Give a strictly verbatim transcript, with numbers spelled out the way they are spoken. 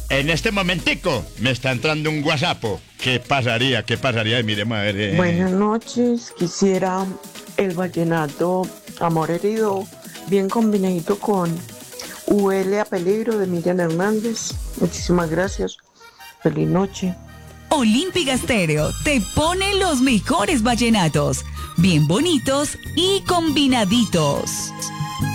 En este momentico me está entrando un WhatsApp. ¿Qué pasaría? ¿Qué pasaría? Miremos a ver. Eh. Buenas noches. Quisiera el vallenato Amor Herido, bien combinadito con Huele a Peligro de Miriam Hernández. Muchísimas gracias. Feliz noche. Olímpica Estéreo te pone los mejores vallenatos, bien bonitos y combinaditos.